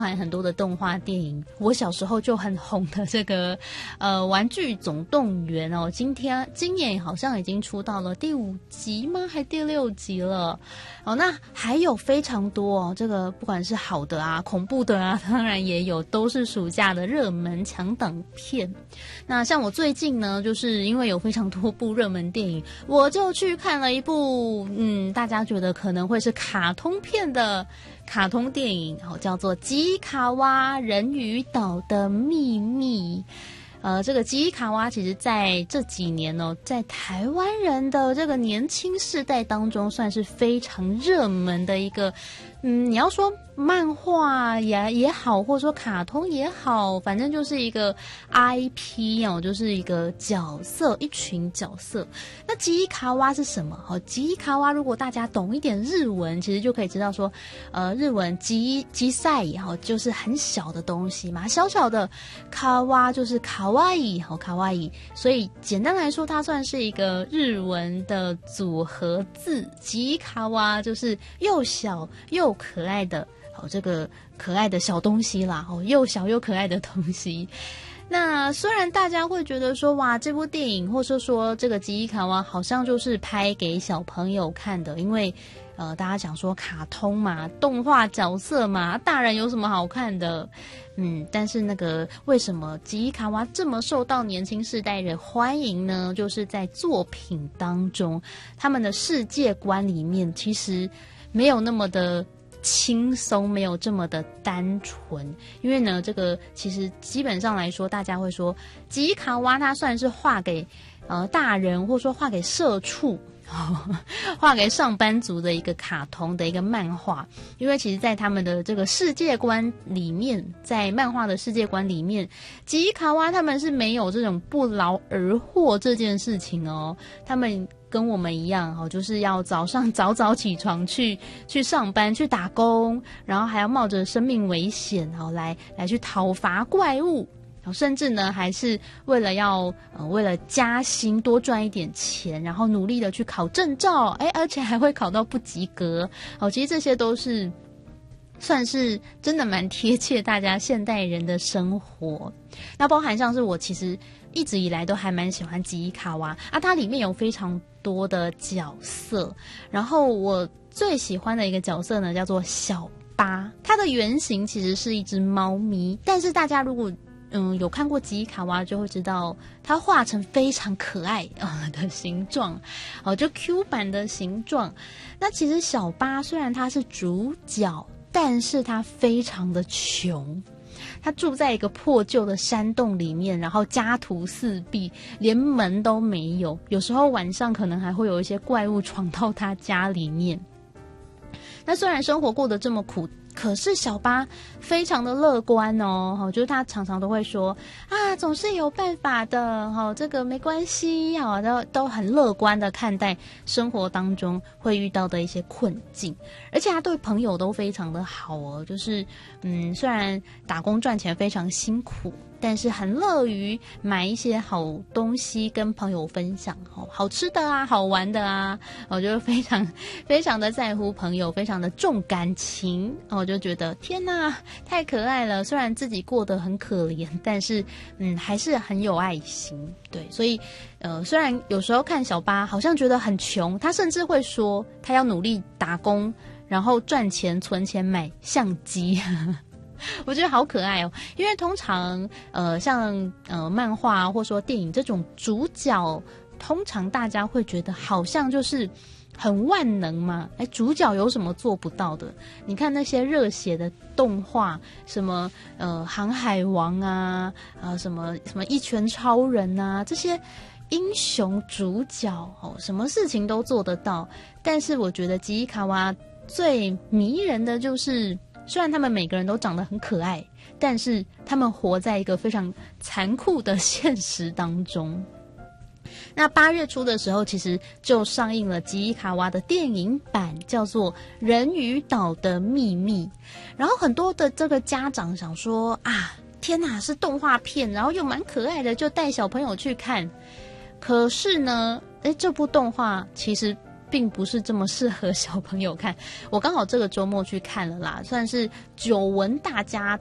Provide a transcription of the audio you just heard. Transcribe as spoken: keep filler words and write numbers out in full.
还很多的动画电影，我小时候就很红的这个呃《玩具总动员》哦，今天今年好像已经出到了第五集吗？还第六集了哦。那还有非常多哦，这个不管是好的啊、恐怖的啊，当然也有，都是暑假的热门强档片。那像我最近呢，就是因为有非常多部热门电影，我就去看了一部嗯，大家觉得可能会是卡通片的卡通电影，叫做《吉卡哇人鱼岛的秘密》。呃，这个吉卡哇其实在这几年哦，在台湾人的这个年轻世代当中，算是非常热门的一个，嗯，你要说漫画也也好，或者说卡通也好，反正就是一个 I P 哦，就是一个角色，一群角色。那吉卡哇是什么？哦，吉卡哇如果大家懂一点日文，其实就可以知道说，呃，日文吉吉赛哈，就是很小的东西嘛，小小的卡哇就是卡哇伊，好卡哇伊，所以简单来说，它算是一个日文的组合字。吉卡哇就是又小又可爱的。好，这个可爱的小东西啦，哦，又小又可爱的东西。那虽然大家会觉得说，哇，这部电影或者说这个吉伊卡哇好像就是拍给小朋友看的，因为呃，大家讲说卡通嘛，动画角色嘛，大人有什么好看的？嗯，但是那个为什么吉伊卡哇这么受到年轻世代人欢迎呢？就是在作品当中，他们的世界观里面其实没有那么的轻松，没有这么的单纯。因为呢，这个其实基本上来说，大家会说吉伊卡哇它算是画给呃大人，或者说画给社畜。画给上班族的一个卡通的一个漫画，因为其实在他们的这个世界观里面，在漫画的世界观里面，吉伊卡哇他们是没有这种不劳而获这件事情哦，他们跟我们一样哦，就是要早上早早起床去去上班去打工，然后还要冒着生命危险哦来来去讨伐怪物。甚至呢，还是为了要呃，为了加薪多赚一点钱，然后努力的去考证照，哎，而且还会考到不及格。哦，其实这些都是算是真的蛮贴切大家现代人的生活。那包含像是我其实一直以来都还蛮喜欢吉伊卡哇啊，它里面有非常多的角色，然后我最喜欢的一个角色呢叫做小巴，它的原型其实是一只猫咪，但是大家如果嗯，有看过吉伊卡哇就会知道，它画成非常可爱、呃、的形状，哦，就 Q 版的形状。那其实小巴虽然它是主角，但是它非常的穷，他住在一个破旧的山洞里面，然后家徒四壁，连门都没有。有时候晚上可能还会有一些怪物闯到他家里面。那虽然生活过得这么苦，可是小巴非常的乐观哦，就是他常常都会说啊，总是有办法的，这个没关系，都都很乐观的看待生活当中会遇到的一些困境，而且他对朋友都非常的好哦，就是嗯，虽然打工赚钱非常辛苦，但是很乐于买一些好东西跟朋友分享，好吃的啊，好玩的啊，我就非常非常的在乎朋友，非常的重感情，我就觉得天哪，太可爱了。虽然自己过得很可怜，但是嗯，还是很有爱心。对，所以呃，虽然有时候看小巴好像觉得很穷，他甚至会说他要努力打工，然后赚钱存钱买相机。我觉得好可爱哦，因为通常呃像呃漫画或说电影这种主角，通常大家会觉得好像就是很万能嘛，哎，主角有什么做不到的？你看那些热血的动画，什么呃航海王啊，啊什么什么一拳超人啊，这些英雄主角哦，什么事情都做得到。但是我觉得吉伊卡哇最迷人的就是。虽然他们每个人都长得很可爱，但是他们活在一个非常残酷的现实当中。那八月初的时候，其实就上映了吉伊卡哇的电影版，叫做《人鱼岛的秘密》。然后很多的这个家长想说啊，天哪，是动画片，然后又蛮可爱的，就带小朋友去看。可是呢，诶，这部动画其实并不是这么适合小朋友看。我刚好这个周末去看了啦，算是久闻大家